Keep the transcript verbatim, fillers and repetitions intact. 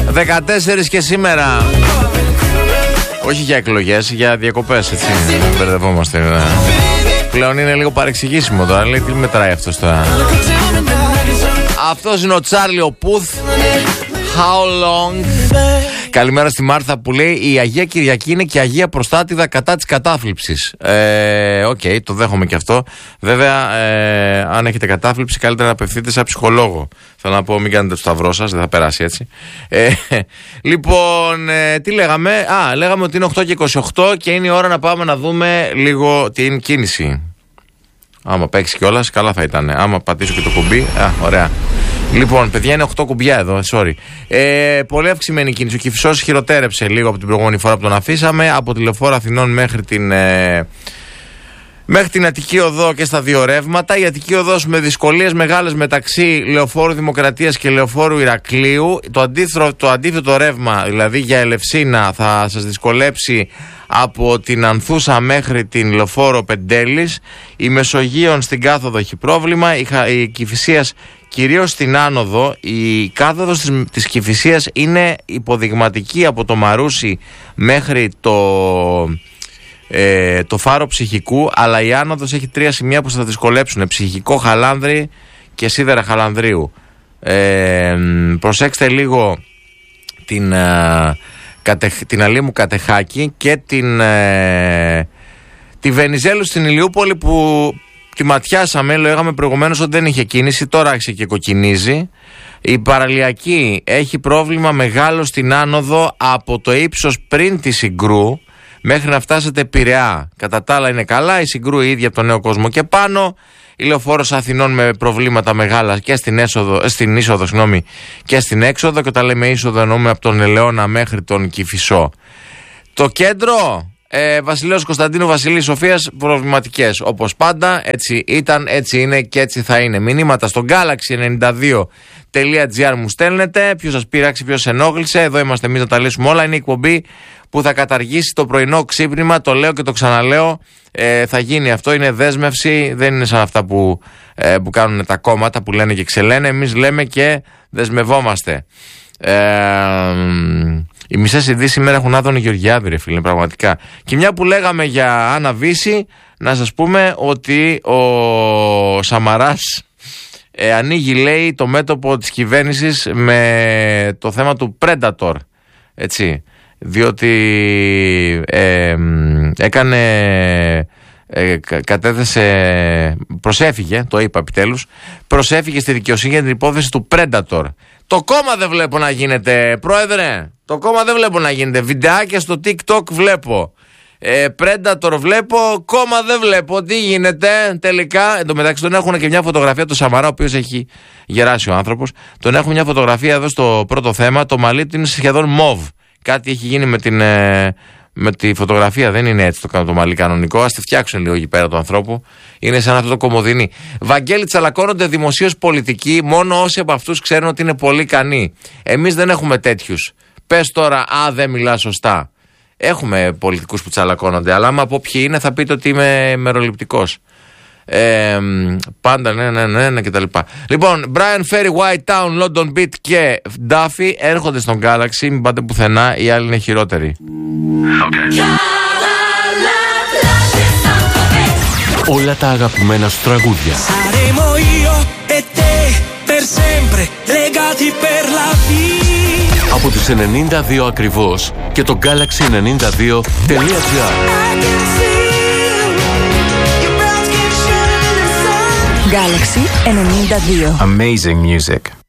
δεκατέσσερις και σήμερα. Όχι για εκλογές, για διακοπές, έτσι. Μπερδευόμαστε. Πλέον είναι λίγο παρεξηγήσιμο τώρα. Λέει τι μετράει αυτός τώρα. Αυτός είναι ο Τσάρλι ο Πουθ. How long. Καλημέρα στη Μάρθα που λέει η Αγία Κυριακή είναι και Αγία Προστάτηδα κατά της κατάθλιψης. Ε, Οκ, okay, το δέχομαι και αυτό. Βέβαια, ε, αν έχετε κατάθλιψη, καλύτερα να απευθύνετε σε ψυχολόγο. Θέλω να πω, μην κάνετε το σταυρό σας, δεν θα περάσει έτσι. Ε, λοιπόν, ε, τι λέγαμε. Α, λέγαμε ότι είναι οκτώ και είκοσι οκτώ και είναι η ώρα να πάμε να δούμε λίγο την κίνηση. Άμα παίξει κιόλας, καλά θα ήταν. Άμα πατήσω και το κουμπί, α, ωραία. Λοιπόν, παιδιά, είναι οκτώ κουμπιά εδώ, sorry. Ε, πολύ αυξημένη κίνηση. Ο Κηφισός χειροτέρεψε λίγο από την προηγούμενη φορά που τον αφήσαμε. Από τη Λεωφόρο Αθηνών μέχρι την, ε, μέχρι την Αττική Οδό και στα δύο ρεύματα. Η Αττική Οδός με δυσκολίες μεγάλες μεταξύ Λεωφόρου Δημοκρατίας και Λεωφόρου Ηρακλείου. Το αντίθετο, το αντίθετο ρεύμα, δηλαδή για Ελευσίνα, θα σας δυσκολέψει από την Ανθούσα μέχρι την Λεωφόρο Πεντέλης. Η Μεσογείων στην κάθοδο έχει πρόβλημα. Η, η Κηφισίας κυρίως στην άνοδο. Η κάθοδος της, της Κηφισίας είναι υποδειγματική από το Μαρούσι μέχρι το, ε, το Φάρο Ψυχικού, αλλά η άνοδος έχει τρία σημεία που θα δυσκολέψουν. Ψυχικό, Χαλάνδρη και Σίδερα Χαλανδρίου. Ε, προσέξτε λίγο την... Ε, την Αλήμου Κατεχάκη και την ε, τη Βενιζέλου στην Ηλιούπολη που τη ματιάσαμε, λέγαμε προηγουμένως ότι δεν είχε κίνηση, τώρα άρχισε και κοκκινίζει. Η Παραλιακή έχει πρόβλημα μεγάλο στην άνοδο από το ύψος πριν τη Συγκρού μέχρι να φτάσετε Πειραιά. Κατά τα άλλα είναι καλά, η Συγκρού η ίδια από τον Νέο Κόσμο και πάνω. Η Λεωφόρος Αθηνών με προβλήματα μεγάλα και στην, έσοδο, στην είσοδο συγγνώμη, και στην έξοδο, και όταν λέμε είσοδο εννοούμε από τον Ελαιώνα μέχρι τον Κηφισό. Το κέντρο, ε, Βασιλέως Κωνσταντίνου Βασιλής Σοφίας, προβληματικές όπως πάντα, έτσι ήταν, έτσι είναι και έτσι θα είναι. Μηνύματα στο γκάλαξι ενενήντα δύο τελεία τζι άρ μου στέλνετε, ποιος σας πείραξε, ποιος ενόχλησε, εδώ είμαστε εμείς να τα λύσουμε όλα. Είναι η εκπομπή που θα καταργήσει το πρωινό ξύπνημα, το λέω και το ξαναλέω, ε, θα γίνει αυτό, είναι δέσμευση, δεν είναι σαν αυτά που, ε, που κάνουν τα κόμματα που λένε και ξελένε, εμείς λέμε και δεσμευόμαστε. Ε, οι μισές ειδήσεις σήμερα έχουν Άδωνη Γεωργιάδη, ρε φίλε, πραγματικά. Και μια που λέγαμε για Άννα Βύση, να σας πούμε ότι ο Σαμαράς ε, ανοίγει, λέει, το μέτωπο της κυβέρνησης με το θέμα του Predator, έτσι. Διότι ε, έκανε, ε, κατέθεσε, προσέφυγε, το είπα επιτέλους, προσέφυγε στη δικαιοσύνη για την υπόθεση του Predator. Το κόμμα δεν βλέπω να γίνεται, πρόεδρε, το κόμμα δεν βλέπω να γίνεται, βιντεάκια στο TikTok βλέπω, ε, Predator βλέπω, κόμμα δεν βλέπω, τι γίνεται τελικά. Εν τω μεταξύ τον έχουν και μια φωτογραφία του Σαμαρά, ο οποίος έχει γεράσει ο άνθρωπος, τον έχουν μια φωτογραφία εδώ στο πρώτο θέμα, το μαλλί του είναι σχεδόν μοβ. Κάτι έχει γίνει με, την, ε, με τη φωτογραφία, δεν είναι έτσι το, το μαλλί κανονικό. Ας τη φτιάξουν λίγο εκεί πέρα του ανθρώπου. Είναι σαν αυτό το κομμωδίνι. Βαγγέλη, τσαλακώνονται δημοσίως πολιτικοί μόνο όσοι από αυτούς ξέρουν ότι είναι πολύ ικανοί. Εμείς δεν έχουμε τέτοιους. Πες τώρα, α, δεν μιλά σωστά. Έχουμε πολιτικούς που τσαλακώνονται, αλλά άμα από ποιοι είναι θα πείτε ότι είμαι μεροληπτικός. Ε, πάντα ναι ναι ναι, ναι και τα λοιπά. Λοιπόν, Brian Ferry, White Town, London Beat και Duffy έρχονται στον Galaxy. Μην πάτε πουθενά, οι άλλοι είναι χειρότεροι. Okay. Όλα τα αγαπημένα σου τραγούδια από τους ενενήντα δύο ακριβώς και το γκάλαξι ενενήντα δύο τελεία τζι άρ. Galaxy ενενήντα δύο. Amazing music.